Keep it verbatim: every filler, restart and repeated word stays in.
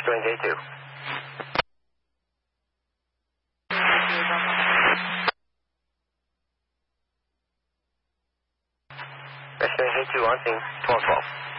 Restoring J two. Restoring J two on scene, twelve twelve.